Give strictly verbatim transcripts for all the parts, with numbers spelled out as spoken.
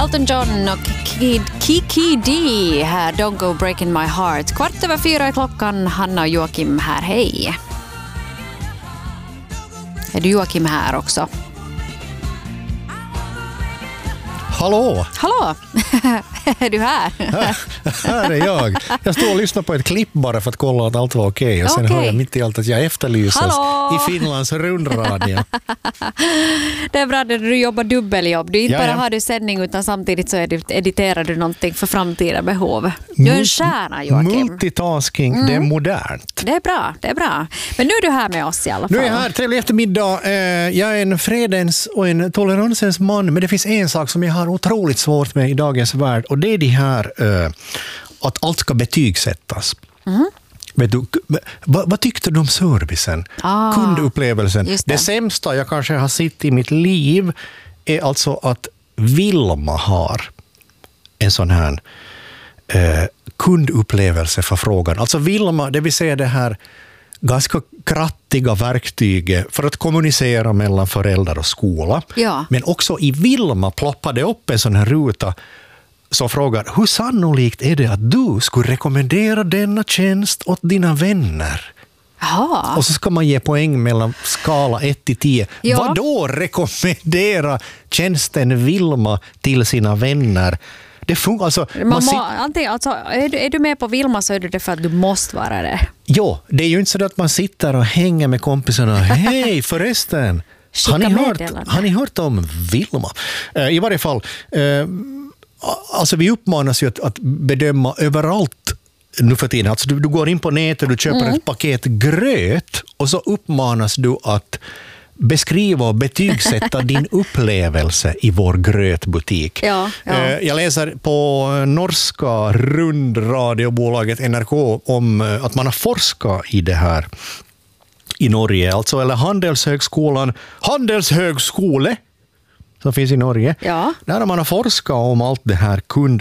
Elton John och Kid, Kiki D här, Don't Go Breaking My Heart. Kvart över fyra är klockan, Hanna och Joakim här, hej. Är du Joakim här också? Hallå! Hallå! Är du här? här? Här är jag. Jag står och lyssnar på ett klipp bara för att kolla att allt var okej. Okay. Och sen okay. hör jag mitt i allt att jag efterlyses Hallå! i Finlands rundradio. Det är bra att du jobbar dubbeljobb. Du inte ja, bara ja. har du sändning utan samtidigt så editerar du någonting för framtida behov. Du är en stjärna, Joakim. Multitasking, mm. det är modernt. Det är bra, det är bra. Men nu är du här med oss i alla fall. Nu är jag här, trevlig eftermiddag. Jag är en fredens och en toleransens man, men det finns en sak som jag har otroligt svårt med i dagens värld, och det är det här att allt ska betygsättas. Mm. Vet du, vad, vad tyckte du om servicen? Ah, kundupplevelsen? Det. det sämsta jag kanske har sett i mitt liv är alltså att Vilma har en sån här eh, kundupplevelse för frågan. Alltså Vilma, det vill säga det här ganska krattiga verktyget för att kommunicera mellan föräldrar och skola. Ja. Men också i Vilma ploppade upp en sån här ruta som frågar, hur sannolikt är det att du skulle rekommendera denna tjänst åt dina vänner? Aha. Och så ska man ge poäng mellan skala ett till tio. Ja. Vad då rekommendera tjänsten Vilma till sina vänner? Det funkar alltså. Man man sit- må, antingen, alltså, är, du, är du med på Vilma så är det för att du måste vara det. Jo, det är ju inte så att man sitter och hänger med kompisarna. Hej förresten, har ni, hört, har ni hört om Vilma? Uh, I varje fall, uh, alltså vi uppmanas ju att, att bedöma överallt nu för tiden. Alltså du, du går in på nätet och du köper mm. ett paket gröt och så uppmanas du att beskriva och betygsätta din upplevelse i vår grötbutik. Ja, ja. Jag läser på norska rundradiobolaget N R K om att man har forskat i det här i Norge. Alltså, eller Handelshögskolan, Handelshögskole som finns i Norge. Ja. Där har man forskat om allt det här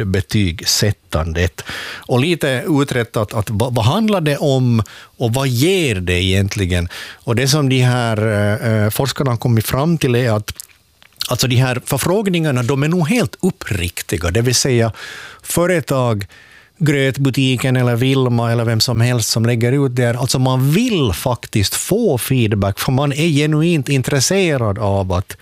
kundbetygsättandet och lite uträttat att vad, vad handlar det om och vad ger det egentligen? Och det som de här eh, forskarna har kommit fram till är att alltså de här förfrågningarna, de är nog helt uppriktiga. Det vill säga företag, grötbutiken eller Vilma eller vem som helst som lägger ut där. Alltså man vill faktiskt få feedback för man är genuint intresserad av att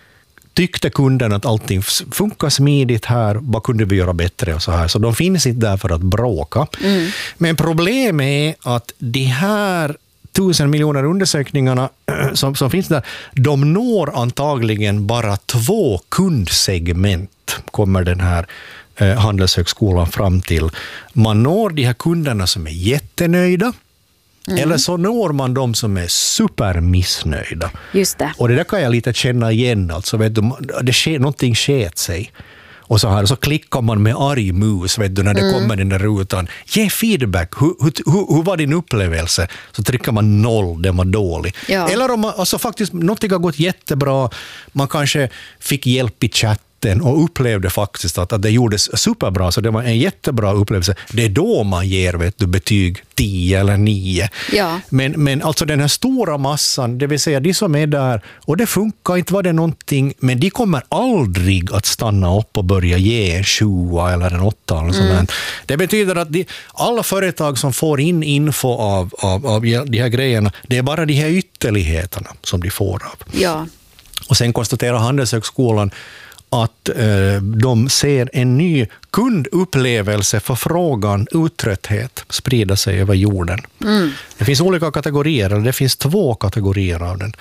tyckte kunden att allting funkar smidigt här, vad kunde vi göra bättre och så här. Så de finns inte där för att bråka. Mm. Men problemet är att de här tusen miljoner undersökningarna som, som finns där, de når antagligen bara två kundsegment, kommer den här eh, Handelshögskolan fram till. Man når de här kunderna som är jättenöjda. Mm. Eller så når man de som är supermissnöjda. Just det. Och det där kan jag lite känna igen. Alltså, vet du, det sker, någonting sket sig. Och så här, så klickar man med arg mus, vet du, när det mm. kommer den där rutan. Ge feedback. Hur, hur, hur var din upplevelse? Så trycker man noll, det var dålig. Ja. Eller om man, alltså faktiskt, någonting har gått jättebra. Man kanske fick hjälp i chatt och upplevde faktiskt att, att det gjordes superbra, så det var en jättebra upplevelse. Det är då man ger, vet du, betyg tio eller nio. Ja. Men, men alltså den här stora massan, det vill säga de som är där, och det funkar inte, var det någonting, men de kommer aldrig att stanna upp och börja ge en sjua eller en åtta. Eller mm. sånt. Det betyder att de, alla företag som får in info av, av, av de här grejerna, det är bara de här ytterligheterna som de får av. Ja. Och sen konstaterar Handelshögskolan att eh, de ser en ny kundupplevelse för frågan uttrötthet sprida sig över jorden. Mm. Det finns olika kategorier, eller det finns två kategorier av den.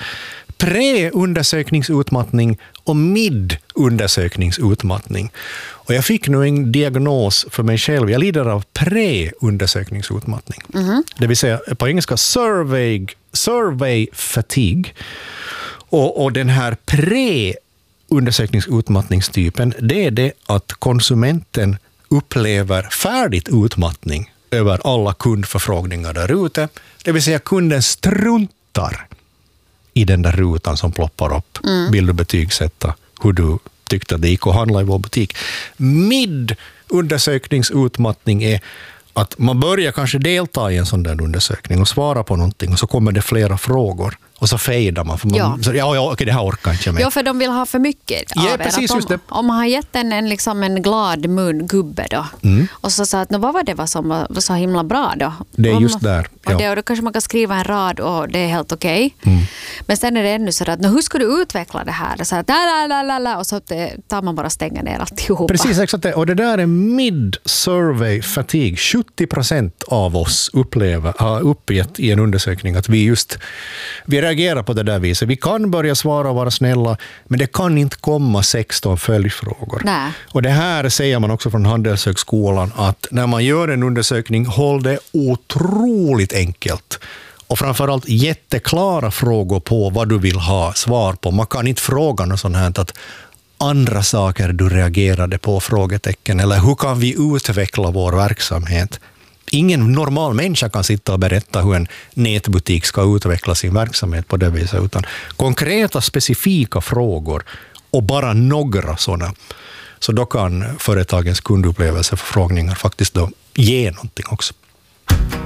Pre-undersökningsutmattning och mid-undersökningsutmattning. Och jag fick nu en diagnos för mig själv. Jag lider av pre-undersökningsutmattning. Mm. Det vill säga på engelska survey, survey fatigue. Och, och den här pre undersökningsutmattningstypen, det är det att konsumenten upplever färdigt utmattning över alla kundförfrågningar där ute. Det vill säga kunden struntar i den där rutan som ploppar upp. Mm. Vill du betygsätta hur du tyckte att det gick att handla i vår butik? Mid undersökningsutmattning är att man börjar kanske delta i en sån där undersökning och svara på någonting och så kommer det flera frågor. Och så fejdar man. För man Ja. Så, ja, ja, okej, det här orkar inte jag med. Ja, för de vill ha för mycket av Ja, er. precis, Att just det. om, om man har gett en, en, liksom en glad mun gubbe då, Mm. och så sa att vad var det var som var, var så himla bra då? Det är Om- just där, Och, ja. det, och då kanske man kan skriva en rad och det är helt okej. Mm. Men sen är det ännu så att hur ska du utveckla det här? Så att, la, la, la, la, la, och så tar man bara stänger ner alltihopa. Precis, exakt det. Och det där är mid-survey fatigue. sjuttio procent av oss upplever, har uppgett i en undersökning att vi just vi reagerar på det där viset. Vi kan börja svara och vara snälla, men det kan inte komma sexton följdfrågor. Nej. Och det här säger man också från Handelshögskolan, att när man gör en undersökning, håll det otroligt enkelt. Och framförallt jätteklara frågor på vad du vill ha svar på. Man kan inte fråga något sånt här att andra saker du reagerade på, frågetecken, eller hur kan vi utveckla vår verksamhet? Ingen normal människa kan sitta och berätta hur en nätbutik ska utveckla sin verksamhet på det viset, utan konkreta, specifika frågor och bara några sådana. Så då kan företagens kundupplevelseförfrågningar faktiskt då ge någonting också.